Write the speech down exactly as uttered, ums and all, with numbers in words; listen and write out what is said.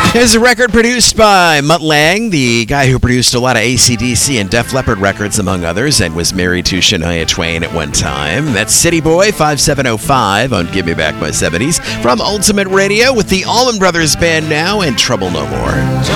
Here's a record produced by Mutt Lange, the guy who produced a lot of A C D C and Def Leppard records, among others, and was married to Shania Twain at one time. That's City Boy five seven oh five on Give Me Back My seventies from Ultimate Radio with the Allman Brothers Band now and Trouble No More.